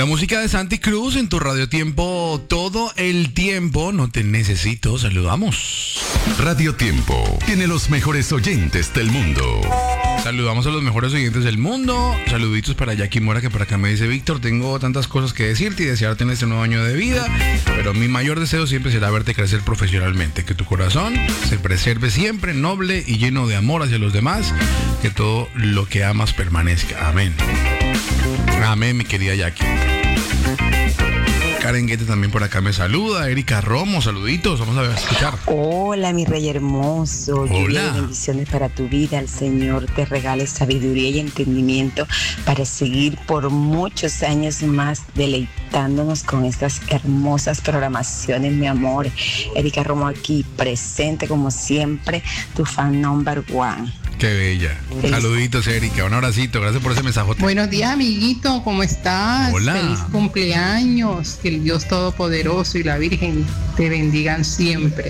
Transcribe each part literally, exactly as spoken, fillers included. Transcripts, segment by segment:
La música de Santi Cruz en tu Radio Tiempo todo el tiempo. No te necesito. Saludamos. Radio Tiempo tiene los mejores oyentes del mundo. Saludamos a los mejores oyentes del mundo. Saluditos para Jackie Mora, que por acá me dice: Víctor, tengo tantas cosas que decirte y desearte en este nuevo año de vida, pero mi mayor deseo siempre será verte crecer profesionalmente, que tu corazón se preserve siempre noble y lleno de amor hacia los demás, que todo lo que amas permanezca. Amén. Amén, mi querida Jackie. Karen Guete también por acá me saluda. Erika Romo, saluditos, vamos a escuchar. Hola, mi rey hermoso. Hola. Lluvia de bendiciones para tu vida. El Señor te regale sabiduría y entendimiento para seguir por muchos años más deleitándonos con estas hermosas programaciones, mi amor. Erika Romo aquí, presente como siempre, tu fan number one. Qué bella. Feliz. Saluditos, Erika. Un abracito. Gracias por ese mensaje. Buenos días, amiguito. ¿Cómo estás? Hola. Feliz cumpleaños. Que el Dios Todopoderoso y la Virgen te bendigan siempre.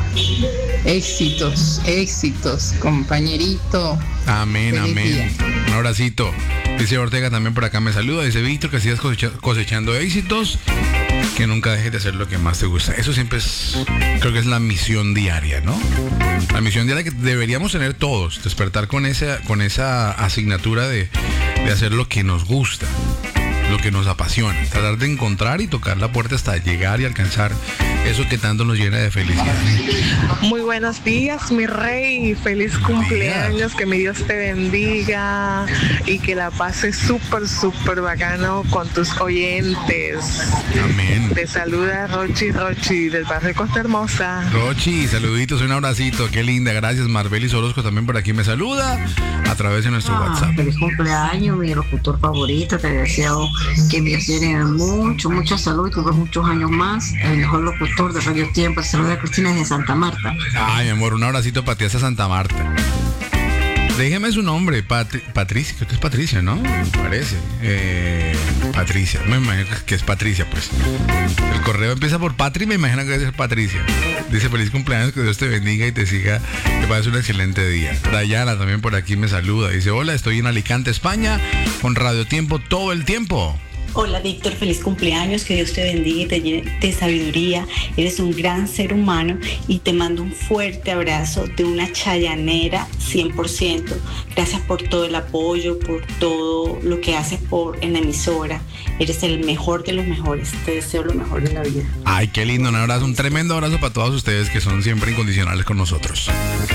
Éxitos, éxitos, compañerito. Amén, Feliz amén. día. Un abracito. Dice Ortega también por acá me saluda. Dice: Víctor, que sigas cosecha- cosechando éxitos, que nunca dejes de hacer lo que más te gusta. Eso siempre es, creo que es la misión diaria, ¿no? La misión diaria que deberíamos tener todos, despertar con esa, con esa asignatura de, de hacer lo que nos gusta, lo que nos apasiona, tratar de encontrar y tocar la puerta hasta llegar y alcanzar eso que tanto nos llena de felicidad. Muy buenos días, mi rey. Feliz cumpleaños, que mi Dios te bendiga y que la pases súper, súper bacano con tus oyentes. Amén. Te saluda Rochi Rochi del barrio Costa Hermosa. Rochi, saluditos, un abracito, qué linda, gracias. Marbelis Orozco también por aquí me saluda a través de nuestro Ah, WhatsApp. feliz cumpleaños, mi locutor favorito. Te deseo que me tiene mucho, mucha salud y que muchos años más. El mejor locutor de Radio Tiempo. Saluda Cristina de Santa Marta. Ay, mi amor, un abracito para ti hasta Santa Marta. Déjeme su nombre, Patri- Patricia, creo que es Patricia, ¿no? Me parece. Eh, Patricia, me imagino que es Patricia, pues. El correo empieza por Patri, me imagino que debe ser Patricia. Dice: feliz cumpleaños, que Dios te bendiga y te siga, que pases un excelente día. Dayana también por aquí me saluda. Dice: hola, estoy en Alicante, España, con Radio Tiempo todo el tiempo. Hola Víctor, feliz cumpleaños, que Dios te bendiga y te llene de sabiduría. Eres un gran ser humano y te mando un fuerte abrazo de una chayanera cien por ciento. Gracias por todo el apoyo, por todo lo que haces por en la emisora. Eres el mejor de los mejores. Te deseo lo mejor en la vida. Ay, qué lindo, un abrazo, un tremendo abrazo para todos ustedes que son siempre incondicionales con nosotros.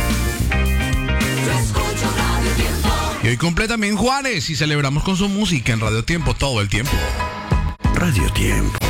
Y hoy cumple también Juárez y celebramos con su música en Radio Tiempo todo el tiempo. Radio Tiempo.